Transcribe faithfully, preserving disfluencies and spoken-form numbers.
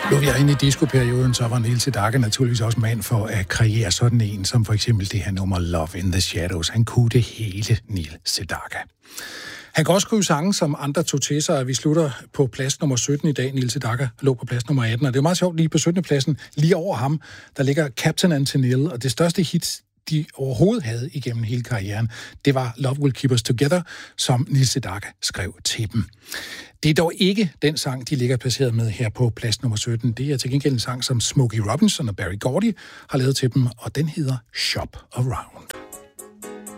Nu vi er inde i disco-perioden, så var Neil Sedaka naturligvis også mand for at kreere sådan en, som for eksempel det her nummer Love in the Shadows. Han kunne det hele, Neil Sedaka. Han kan også skrive sange, som andre tog til sig, og vi slutter på plads nummer sytten i dag. Neil Sedaka lå på plads nummer atten, og det er meget sjovt, lige på syttende pladsen, lige over ham, der ligger Captain and Tennille, og det største hit, de overhovedet havde igennem hele karrieren, det var Love Will Keep Us Together, som Neil Sedaka skrev til dem. Det er dog ikke den sang, de ligger placeret med her på plads nummer sytten. Det er til gengæld en sang, som Smokey Robinson og Berry Gordy har lavet til dem, og den hedder Shop Around.